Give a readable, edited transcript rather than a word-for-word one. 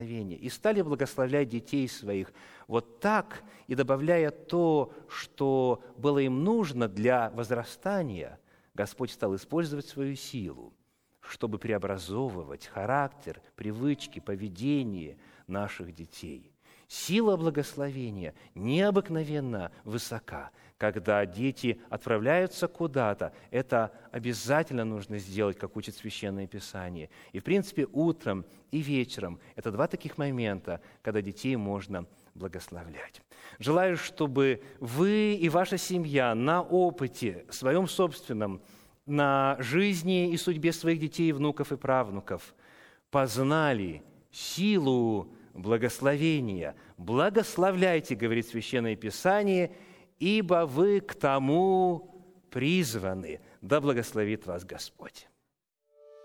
и стали благословлять детей своих вот так, и добавляя то, что было им нужно для возрастания, Господь стал использовать свою силу, чтобы преобразовывать характер, привычки, поведение наших детей. Сила благословения необыкновенно высока. Когда дети отправляются куда-то, это обязательно нужно сделать, как учит Священное Писание. И, в принципе, утром и вечером – это два таких момента, когда детей можно благословлять. Желаю, чтобы вы и ваша семья на опыте своем собственном, на жизни и судьбе своих детей, внуков и правнуков познали силу благословения. Благословляйте, говорит Священное Писание, ибо вы к тому призваны. Да благословит вас Господь.